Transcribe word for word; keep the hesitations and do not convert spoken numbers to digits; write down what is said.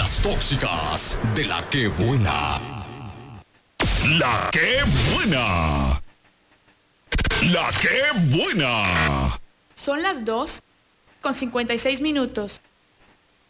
Las tóxicas de la que buena. La que buena. La que buena. Son las dos con cincuenta y seis minutos.